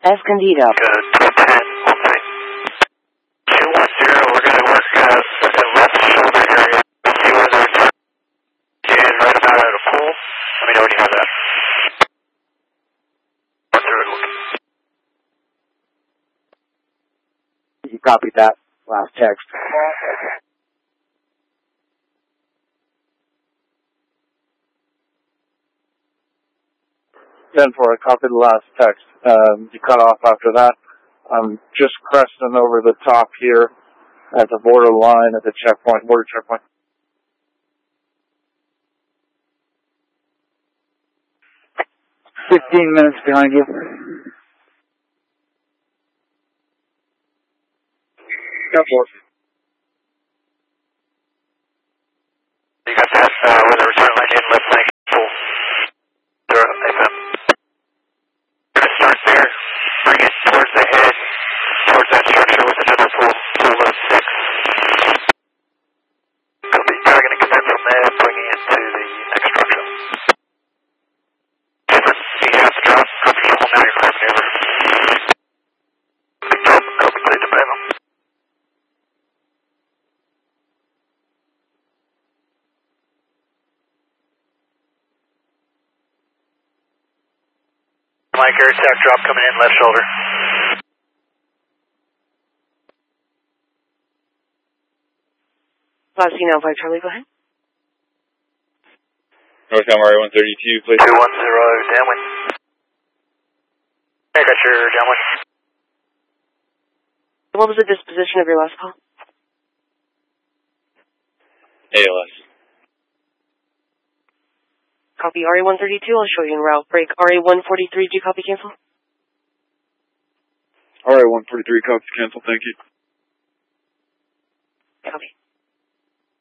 Escondido. Good, 210, okay. 210, we're going to work the left shoulder area. See where the return is right about at a pool. Let me know when you have that. You copied that last text. 10-4, I copied the last text. You cut off after that. I'm just cresting over the top here at the border line at the checkpoint, border checkpoint. "15 minutes behind you." Airport. You got that, where the return line in, left leg full. FM. We're going to start there, bring it towards the head, towards that structure with another pull of 6. Copy, dragging a connect from there, bringing it to the next structure. Different, you have to drop, copy, triple, now you're climbing over. Copy, clear to Bravo. Mike, air attack drop coming in, left shoulder. Bosino 5 Charlie, go ahead. Northcom RA-132, please. 210, downwind. I got your downwind. What was the disposition of your last call? ALS. Copy RA-132, I'll show you en route. Break RA-143, do you copy cancel? RA-143, copy cancel, thank you.